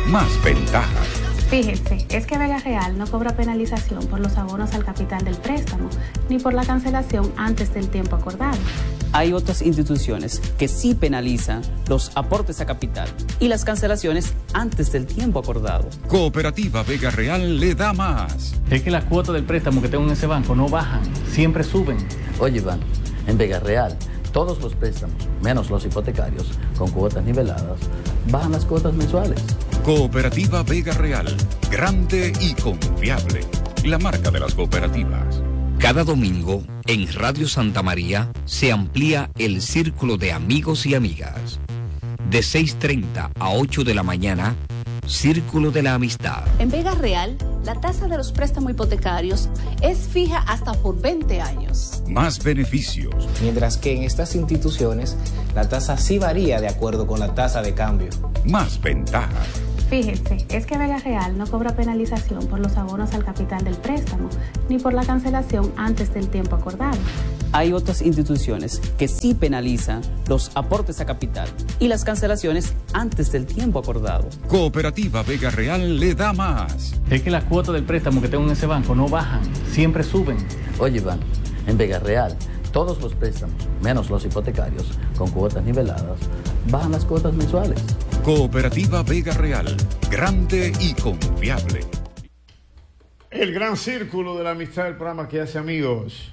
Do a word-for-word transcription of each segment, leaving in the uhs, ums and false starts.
más ventajas. Fíjense, es que Vega Real no cobra penalización por los abonos al capital del préstamo, ni por la cancelación antes del tiempo acordado. Hay otras instituciones que sí penalizan los aportes a capital y las cancelaciones antes del tiempo acordado. Cooperativa Vega Real le da más. Es que las cuotas del préstamo que tengo en ese banco no bajan, siempre suben. Oye, Iván, en Vega Real, todos los préstamos, menos los hipotecarios, con cuotas niveladas, bajan las cuotas mensuales. Cooperativa Vega Real, grande y confiable. La marca de las cooperativas. Cada domingo, en Radio Santa María, se amplía el círculo de amigos y amigas. De seis y media a ocho de la mañana, Círculo de la Amistad. En Vega Real, la tasa de los préstamos hipotecarios es fija hasta por veinte años. Más beneficios. Mientras que en estas instituciones, la tasa sí varía de acuerdo con la tasa de cambio. Más ventajas. Fíjense, es que Vega Real no cobra penalización por los abonos al capital del préstamo, ni por la cancelación antes del tiempo acordado. Hay otras instituciones que sí penalizan los aportes a capital y las cancelaciones antes del tiempo acordado. Cooperativa Vega Real le da más. Es que las cuotas del préstamo que tengo en ese banco no bajan, siempre suben. Oye, Iván, en Vega Real, todos los préstamos, menos los hipotecarios, con cuotas niveladas, bajan las cuotas mensuales. Cooperativa Vega Real, grande y confiable. El gran círculo de la amistad, el programa que hace amigos.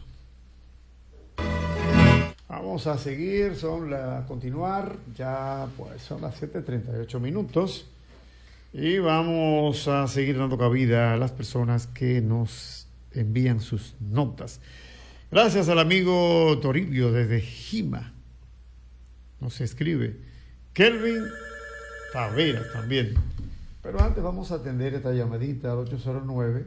Vamos a seguir, son la, a continuar, ya pues son las siete y treinta y ocho minutos y vamos a seguir dando cabida a las personas que nos envían sus notas. Gracias al amigo Toribio desde Jima, nos escribe, Kelvin Taveras también, pero antes vamos a atender esta llamadita al ocho cero nueve,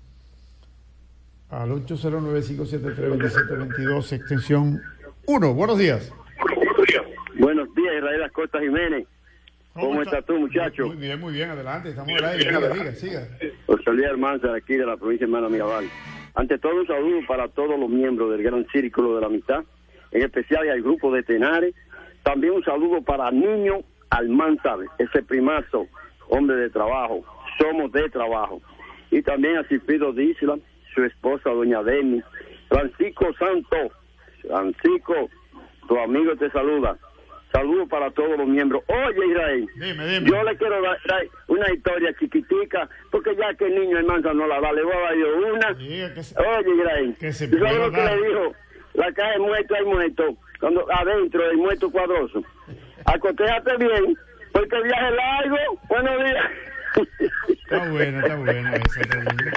al ocho cero nueve, cinco siete tres, dos siete dos dos, extensión uno. Buenos días. Buenos días, Israel Acosta Jiménez. ¿Cómo, ¿Cómo estás tú, muchacho? Muy bien, muy bien, adelante, estamos al aire, diga, diga, siga. José Luis Almanza, de aquí de la provincia de Hermana Mirabal. Ante todo, un saludo para todos los miembros del Gran Círculo de la Amistad, en especial al grupo de Tenares. También un saludo para Niño Almanza, ese primazo, hombre de trabajo, somos de trabajo. Y también a Cifrido Dísla, su esposa, doña Demi, Francisco Santos. Francisco, tu amigo te saluda. Saludos para todos los miembros. Oye, Israel, dime, dime. Yo le quiero dar, dar una historia chiquitica, porque ya que el niño Almanza no la da, le voy a dar yo una. Sí, que se, Oye, Israel, que se ¿tú sabes lo que dar? le dijo? La caja de muerto hay muerto, cuando adentro el muerto cuadroso. Acotéjate bien, porque el viaje es largo. Buenos días. Está bueno, está bueno eso. Está bien.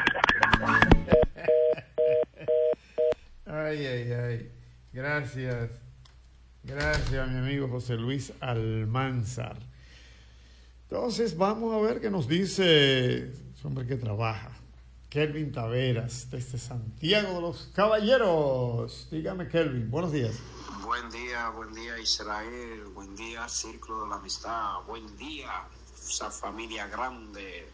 Ay, ay, ay. Gracias. Gracias, mi amigo José Luis Almanzar. Entonces, vamos a ver qué nos dice ese hombre que trabaja. Kelvin Taveras, desde Santiago de los Caballeros. Dígame, Kelvin, buenos días. Buen día, buen día, Israel. Buen día, Círculo de la Amistad. Buen día, esa familia grande.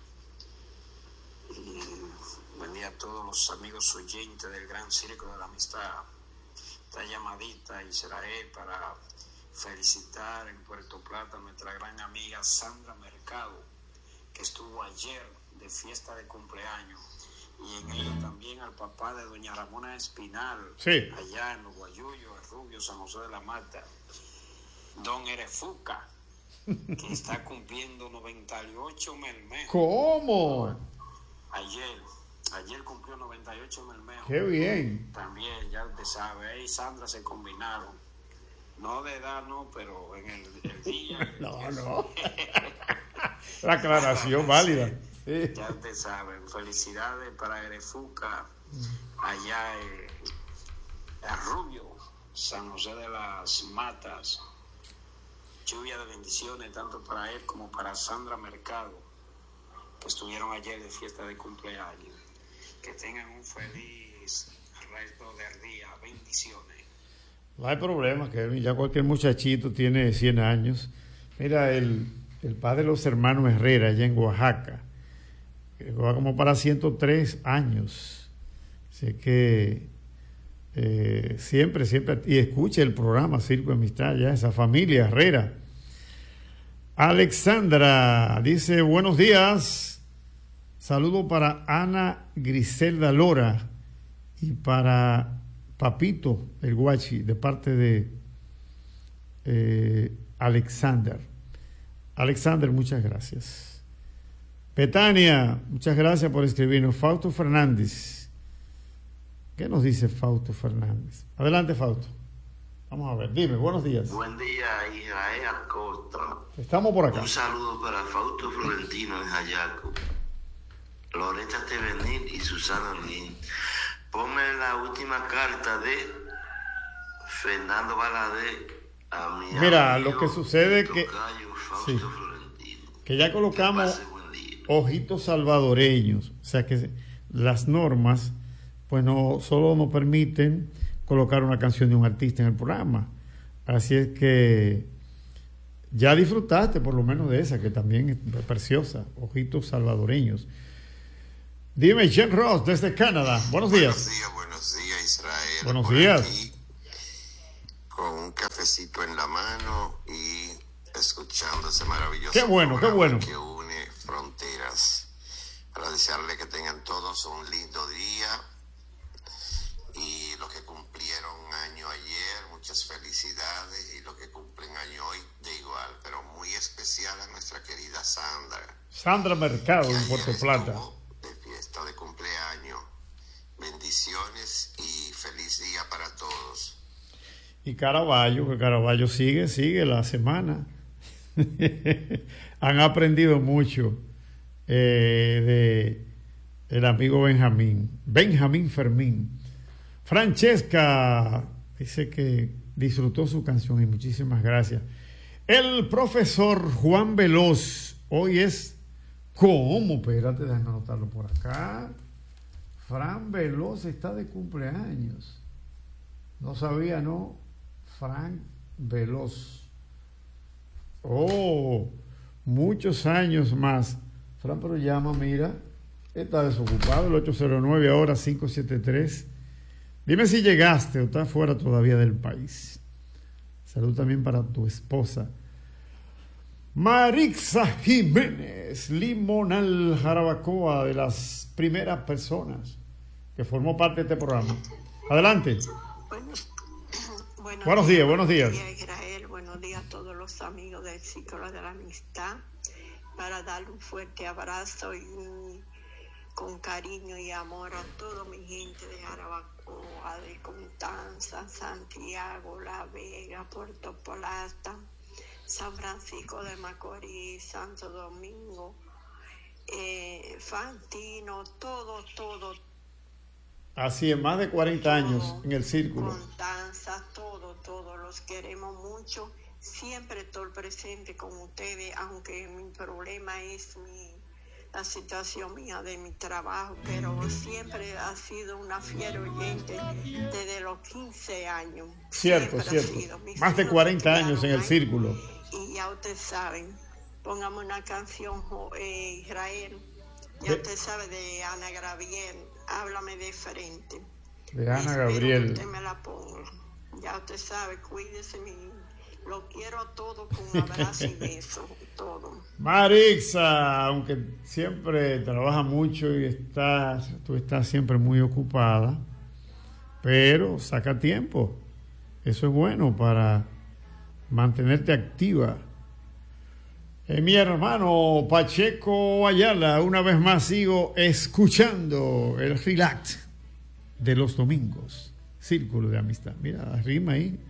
Y buen día a todos los amigos oyentes del Gran Círculo de la Amistad. Esta llamadita, Israel, para felicitar en Puerto Plata a nuestra gran amiga Sandra Mercado, que estuvo ayer de fiesta de cumpleaños, y en ello también al papá de doña Ramona Espinal, sí, allá en los Guayuyos, el Rubio, San José de la Mata, don Erefuca, que está cumpliendo noventa y ocho melmejos. ¿Cómo? Ayer. Ayer cumplió noventa y ocho melmejos. ¡Qué bien! También, ya usted sabe, ella y Sandra se combinaron. No de edad, no, pero en el, el día. no, no. La aclaración válida. Sí. Ya usted sabe, felicidades para Erefuca, allá en Rubio, San José de las Matas. Lluvia de bendiciones, tanto para él como para Sandra Mercado, que estuvieron ayer de fiesta de cumpleaños. Que tengan un feliz resto del día. Bendiciones. No hay problema, que ya cualquier muchachito tiene cien años. Mira, el, el padre de los hermanos Herrera, allá en Oaxaca, que va como para ciento tres años. Así que eh, siempre, siempre, y escuche el programa Circo de Amistad, ya esa familia Herrera. Alexandra dice, buenos días. Saludo para Ana Griselda Lora y para Papito el Guachi, de parte de eh, Alexander. Alexander, muchas gracias. Betania, muchas gracias por escribirnos. Fausto Fernández. ¿Qué nos dice Fausto Fernández? Adelante, Fausto. Vamos a ver, dime, buenos días. Buen día, Israel Acosta. Estamos por acá. Un saludo para Fausto Florentino de Jayaco, Loreta Tevenil y Susana Lin. Ponme la última carta de Fernando Valadez a mi Mira, amigo, lo que sucede es que, sí, que ya colocamos ojitos salvadoreños, o sea que las normas pues no solo nos permiten colocar una canción de un artista en el programa, así es que ya disfrutaste por lo menos de esa, que también es preciosa, ojitos salvadoreños. Dime, Jen Ross desde Canadá, buenos días. Buenos días, buenos días, Israel. Buenos por días. Aquí, con un cafecito en la mano y escuchando ese maravilloso Qué bueno, qué bueno. que une fronteras. Para desearle que tengan todos un lindo día y los que cumplieron año ayer, muchas felicidades, y los que cumplen año hoy de igual, pero muy especial a nuestra querida Sandra. Sandra Mercado en Puerto Plata. De fiesta de cumpleaños. Bendiciones y feliz día para todos. Y Caraballo, que Caraballo sigue, sigue la semana. Han aprendido mucho eh, de el amigo Benjamín, Benjamín Fermín. Francesca dice que disfrutó su canción y muchísimas gracias. El profesor Juan Veloz, hoy es, ¿cómo? Espérate, déjame anotarlo por acá. Fran Veloz está de cumpleaños. No sabía, ¿no? Fran Veloz. Oh, muchos años más. Fran, pero llama, mira, está desocupado, el ocho cero nueve, ahora cinco siete tres. Dime si llegaste o estás fuera todavía del país. Salud también para tu esposa. Marixa Jiménez, Limonal Jarabacoa, de las primeras personas que formó parte de este programa. Adelante. Buenos, buenos, buenos días, buenos días. Buenos días, Israel. Buenos días a todos los amigos del Círculo de la Amistad. Para darle un fuerte abrazo y un, con cariño y amor a toda mi gente de Jarabacoa, de Constanza, Santiago, La Vega, Puerto Plata, San Francisco de Macorís, Santo Domingo, eh, Fantino, todo, todo. Así es, más de cuarenta años en el círculo. Constanza, todo, todo, los queremos mucho. Siempre estoy presente con ustedes, aunque mi problema es mi, la situación mía de mi trabajo, pero siempre ha sido una fiel oyente desde los quince años. Cierto, cierto. Más de cuarenta años en el círculo. Y ya ustedes saben, pongamos una canción, eh, Israel, ya usted sabe, de Ana Gabriel, Háblame de Frente. De Ana Gabriel. Usted me la ponga. Ya usted sabe, cuídese, mi, lo quiero a todos con un abrazo y beso, todo. Marixa, aunque siempre trabaja mucho y estás, tú estás siempre muy ocupada, pero saca tiempo. Eso es bueno para mantenerte activa. Eh, mi hermano Pacheco Ayala, una vez más sigo escuchando el relax de los domingos. Círculo de Amistad. Mira, la rima ahí.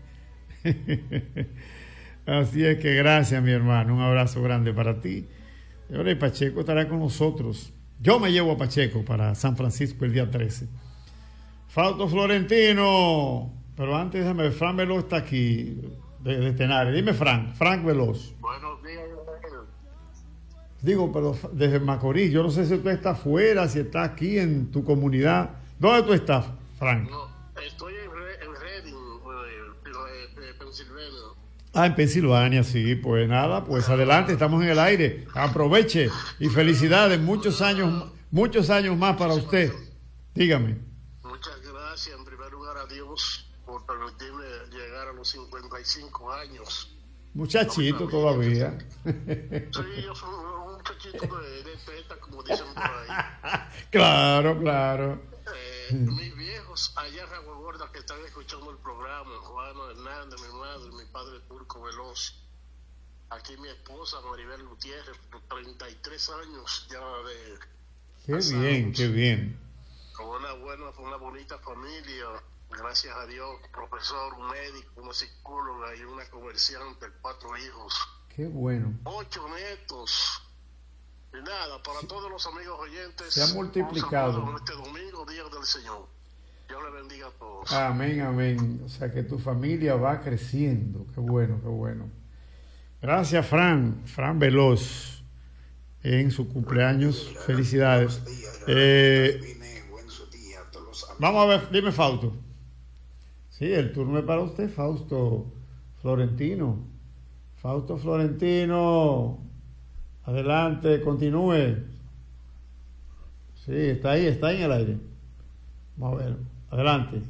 Así es que gracias, mi hermano. Un abrazo grande para ti. Y ahora Pacheco estará con nosotros. Yo me llevo a Pacheco para San Francisco el día trece. Fausto Florentino. Pero antes, déjame ver, Fran Veloz está aquí. De, de Tenares. Dime, Frank, Frank Veloz. Buenos días. Digo, pero desde Macorís, yo no sé si usted está afuera, si está aquí en tu comunidad. ¿Dónde tú estás, Frank? No, estoy en, en Reading, eh, Pensilvania. Ah, en Pensilvania, sí. Pues nada, pues adelante, estamos en el aire. Aproveche y felicidades, muchos años, muchos años más para usted. Dígame. Muchas gracias, en primer lugar, a Dios por permitirme llegar a los cincuenta y cinco años. Muchachito todavía. Sí, yo soy un muchachito de, de teta, como dicen por ahí. Claro, claro. Eh, mis viejos allá en Agua Gorda que están escuchando el programa, Juan Hernández, mi madre, mi padre Turco Veloz. Aquí mi esposa Maribel Gutiérrez, por treinta y tres años ya de... Qué pasados. Bien, qué bien. Con una buena, una bonita familia, gracias a Dios, profesor, un médico, una psicóloga y una comerciante, cuatro hijos. Qué bueno. Ocho nietos. Y nada, para todos los amigos oyentes, se ha multiplicado. Un este domingo, Día del Señor. Dios le bendiga a todos. Amén, amén. O sea que tu familia va creciendo. Qué bueno, qué bueno. Gracias, Fran, Fran Veloz, en su cumpleaños. Felicidades. Eh, vamos a ver, dime, Fausto. Sí, el turno es para usted, Fausto Florentino. Fausto Florentino, adelante, continúe. Sí, está ahí, está ahí en el aire. Vamos a ver, adelante.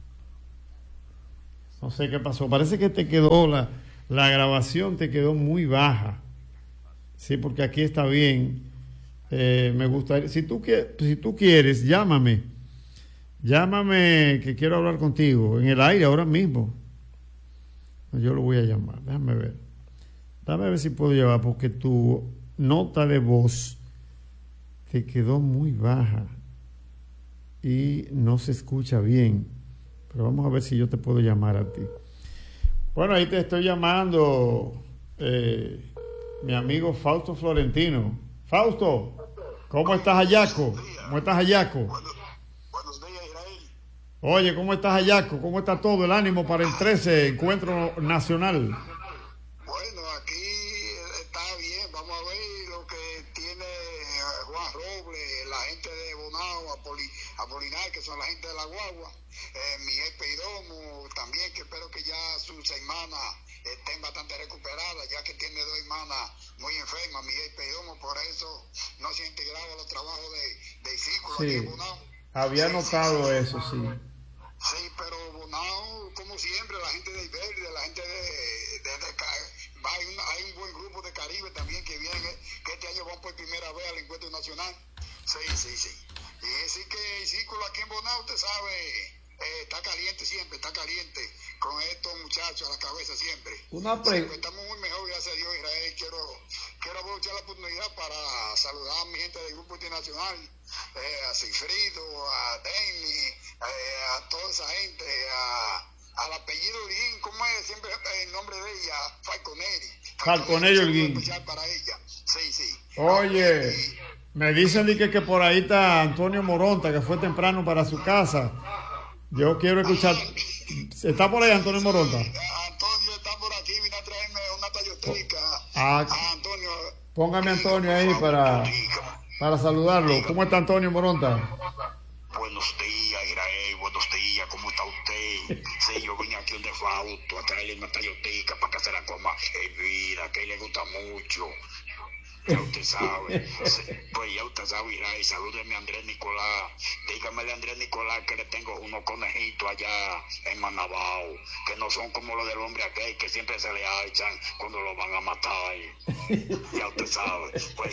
No sé qué pasó, parece que te quedó la... La grabación te quedó muy baja. Sí, porque aquí está bien. Eh, me gustaría, si tú, si tú quieres, llámame. Llámame, que quiero hablar contigo. En el aire, ahora mismo. Yo lo voy a llamar. Déjame ver. Déjame ver si puedo llevar, porque tu nota de voz te quedó muy baja. Y no se escucha bien. Pero vamos a ver si yo te puedo llamar a ti. Bueno, ahí te estoy llamando, eh, mi amigo Fausto Florentino. Fausto, ¿cómo estás, Ayaco? ¿Cómo estás, Ayaco? Buenos días, Israel. Oye, ¿cómo estás, Ayaco? ¿Cómo está todo el ánimo para el trece, encuentro nacional? Bueno, aquí está bien. Vamos a ver lo que tiene Juan Robles, la gente de Bonao, Apolinar, que son la gente de la guagua. Eh, Miguel Peidomo también, que espero que ya sus hermanas estén bastante recuperadas, ya que tiene dos hermanas muy enfermas. Miguel Peidomo, por eso no se ha integrado a los trabajos de, de círculo. Sí, había sí, notado sí, eso, sí. Sí, pero Bonao, como siempre, la gente de Iberde, la gente de, de, de, de hay, un, hay un buen grupo de Caribe también que viene, que este año van por primera vez al encuentro nacional. Sí, sí, sí. Y así que el círculo aquí en Bonao, usted sabe... Eh, está caliente siempre, está caliente con estos muchachos a la cabeza siempre. Una pre... sí, estamos muy mejor, gracias a Dios, Israel. Quiero, quiero aprovechar la oportunidad para saludar a mi gente del Grupo Internacional, eh, a Cifrido, a Denny, eh, a toda esa gente, a, al apellido Holguín, ¿cómo es siempre el nombre de ella? Falconeri. Falconeri Holguín. Especial para ella. Sí, sí. Oye, y... me dicen que, que por ahí está Antonio Moronta, que fue temprano para su casa. Yo quiero escuchar. ¿Está por ahí Antonio Moronta? Antonio está por aquí, vino a traerme una Toyotica. Ah, a Antonio. Póngame Antonio ahí para, para saludarlo. ¿Cómo está Antonio Moronta? Buenos días, Israel. Buenos días, ¿cómo está usted? Sí, yo vine aquí donde Fausto a traerle una Toyotica para que se la coma Elvira, que a él le gusta mucho. Ya usted sabe, pues ya usted sabe, Israel, salúdeme a Andrés Nicolás, dígamele a Andrés Nicolás que le tengo unos conejitos allá en Manabao, que no son como los del hombre aquel que siempre se le echan cuando lo van a matar, ya usted sabe, pues,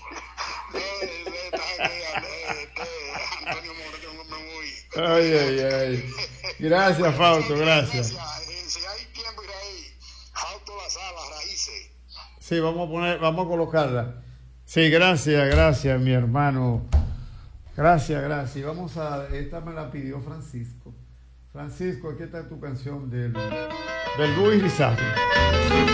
Antonio Moro es un hombre muy... Ay, ay, ay, gracias Fausto, gracias. Si hay tiempo, Israel, Fausto la sala, raíces. Sí, vamos a poner, vamos a colocarla. Sí, gracias, gracias, mi hermano. Gracias, gracias. Vamos a, esta me la pidió Francisco. Francisco, aquí está tu canción del, del Luis Rizardo.